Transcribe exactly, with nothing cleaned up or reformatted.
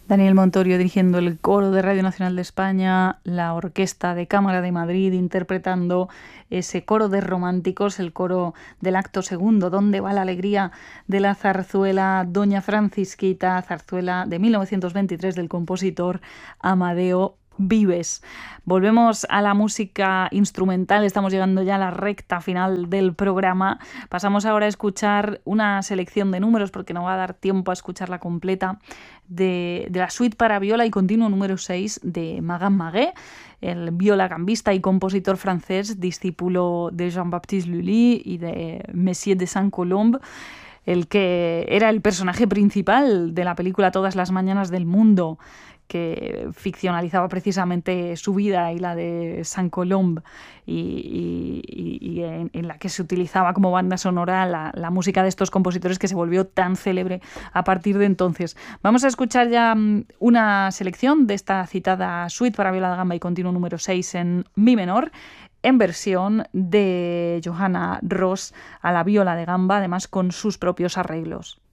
Daniel Montorio dirigiendo el coro de Radio Nacional de España, la Orquesta de Cámara de Madrid interpretando ese coro de románticos, el coro del acto segundo, ¿Dónde va la alegría?, de la zarzuela Doña Francisquita, zarzuela de mil novecientos veintitrés del compositor Amadeo Vives. Volvemos a la música instrumental, estamos llegando ya a la recta final del programa. Pasamos ahora a escuchar una selección de números, porque no va a dar tiempo a escucharla completa, de, de la suite para viola y continuo número seis de Magan Magué, el violagambista y compositor francés, discípulo de Jean-Baptiste Lully y de Messier de Saint-Colombe, el que era el personaje principal de la película Todas las mañanas del mundo, que ficcionalizaba precisamente su vida y la de Saint-Colombe, y, y, y en, en la que se utilizaba como banda sonora la, la música de estos compositores, que se volvió tan célebre a partir de entonces. Vamos a escuchar ya una selección de esta citada suite para viola da gamba y continuo número seis en mi menor, en versión de Johanna Ross a la viola de gamba, además con sus propios arreglos.